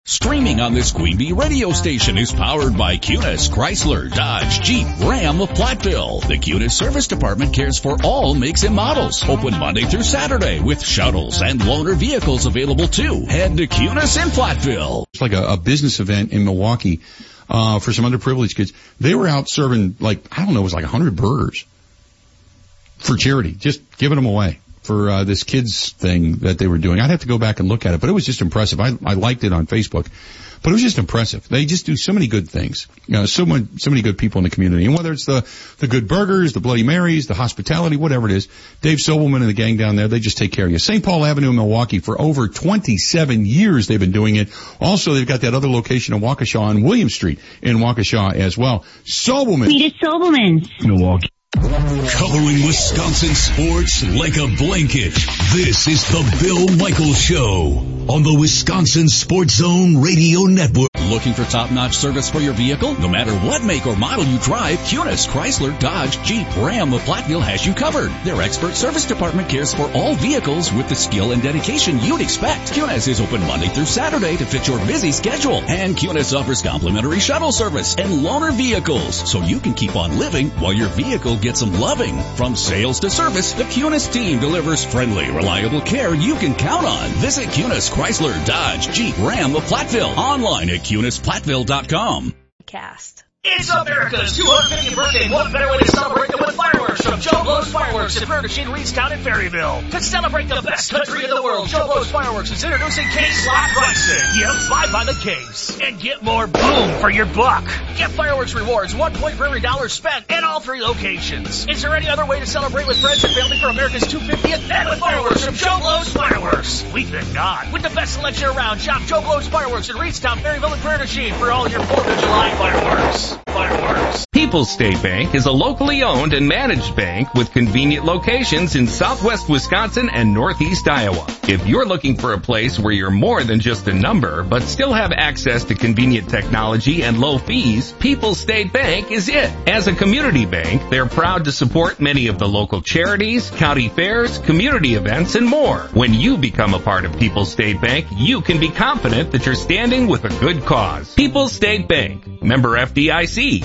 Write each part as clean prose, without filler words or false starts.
Streaming on this Queen Bee radio station is powered by Cunis, Chrysler, Dodge, Jeep, Ram of Platteville. The Cunis Service Department cares for all makes and models. Open Monday through Saturday with shuttles and loaner vehicles available too. Head to Cunis in Platteville. It's like a business event in Milwaukee for some underprivileged kids. They were out serving it was like 100 burgers for charity, just giving them away for this kids thing that they were doing. I'd have to go back and look at it, but it was just impressive. I liked it on Facebook, but it was just impressive. They just do so many good things. So many good people in the community. And whether it's the good burgers, the Bloody Marys, the hospitality, whatever it is, Dave Sobelman and the gang down there, they just take care of you. St. Paul Avenue in Milwaukee, for over 27 years they've been doing it. Also, they've got that other location in Waukesha on William Street in Waukesha as well. Sobelman. Meet at Sobelman's. Milwaukee. Covering Wisconsin sports like a blanket. This is the Bill Michaels Show on the Wisconsin Sports Zone Radio Network. Looking for top-notch service for your vehicle? No matter what make or model you drive, Cunis, Chrysler, Dodge, Jeep, Ram of Platteville has you covered. Their expert service department cares for all vehicles with the skill and dedication you'd expect. Cunis is open Monday through Saturday to fit your busy schedule. And Cunis offers complimentary shuttle service and loaner vehicles, so you can keep on living while your vehicle gets some loving. From sales to service, the Cunis team delivers friendly, reliable care you can count on. Visit Cunis, Chrysler, Dodge, Jeep, Ram of Platteville. Online at CunisPlatteville.com. Cast. It's America's 250th birthday. What better way to celebrate than with fireworks from Joe Blow's Fireworks in Prairie du Chien, Reedstown, and Ferryville. To celebrate the best country in the world, Joe Blow's Fireworks is introducing case slot pricing. Get 5 by the case and get more boom for your buck. Get fireworks rewards, 1 point for every $1 spent in all 3 locations. Is there any other way to celebrate with friends and family for America's 250th and with fireworks from Joe Blow's Fireworks? We think not. With the best selection around, shop Joe Blow's Fireworks in Reedstown, Ferryville, and Prairie du Chien for all your 4th of July fireworks. People's State Bank is a locally owned and managed bank with convenient locations in southwest Wisconsin and northeast Iowa. If you're looking for a place where you're more than just a number, but still have access to convenient technology and low fees, People's State Bank is it. As a community bank, they're proud to support many of the local charities, county fairs, community events, and more. When you become a part of People's State Bank, you can be confident that you're standing with a good cause. People's State Bank, member FDIC.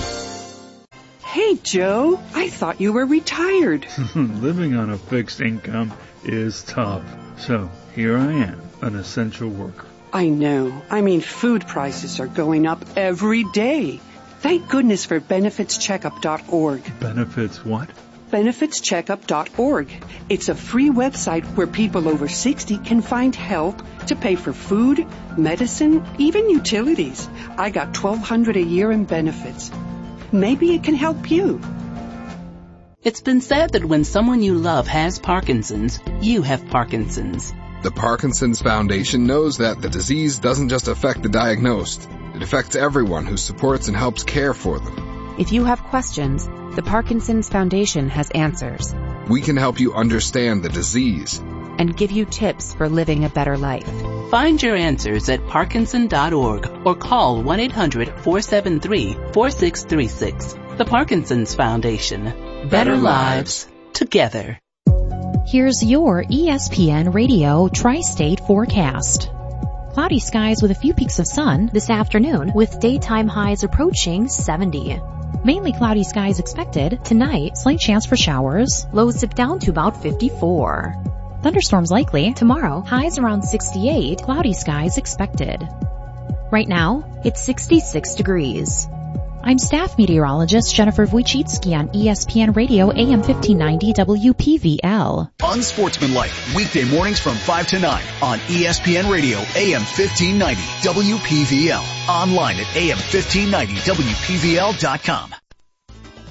Hey, Joe, I thought you were retired. Living on a fixed income is tough. So here I am, an essential worker. I know. Food prices are going up every day. Thank goodness for benefitscheckup.org. Benefits what? benefitscheckup.org. It's a free website where people over 60 can find help to pay for food, medicine, even utilities. I got $1,200 a year in benefits. Maybe it can help you. It's been said that when someone you love has Parkinson's, you have Parkinson's. The Parkinson's Foundation knows that the disease doesn't just affect the diagnosed. It affects everyone who supports and helps care for them. If you have questions, the Parkinson's Foundation has answers. We can help you understand the disease and give you tips for living a better life. Find your answers at Parkinson.org or call 1-800-473-4636. The Parkinson's Foundation. Better lives together. Here's your ESPN Radio Tri-State forecast. Cloudy skies with a few peaks of sun this afternoon with daytime highs approaching 70. Mainly cloudy skies expected. Tonight, slight chance for showers. Lows dip down to about 54. Thunderstorms likely. Tomorrow, highs around 68. Cloudy skies expected. Right now, it's 66 degrees. I'm staff meteorologist Jennifer Wojcicki on ESPN Radio AM 1590 WPVL. Unsportsmanlike, weekday mornings from 5 to 9 on ESPN Radio AM 1590 WPVL. Online at AM1590WPVL.com.